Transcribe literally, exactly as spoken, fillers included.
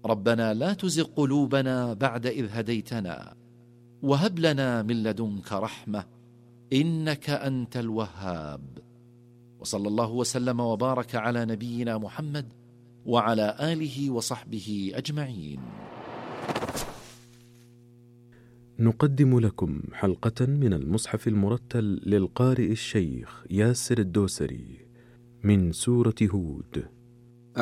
ربنا لا تزغ قلوبنا بعد إذ هديتنا وهب لنا من لدنك رحمة إنك أنت الوهاب. وصلى الله وسلم وبارك على نبينا محمد وعلى آله وصحبه أجمعين. نقدم لكم حلقة من المصحف المرتل للقارئ الشيخ ياسر الدوسري من سورة هود.